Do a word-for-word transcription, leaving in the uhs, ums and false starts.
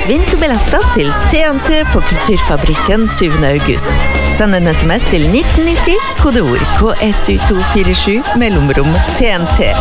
Vinterbilletter til T N T på Kulturfabrikken syvende august. Send en sms til nitten nitti, kodeord K S U to fire sju, mellomrom T N T.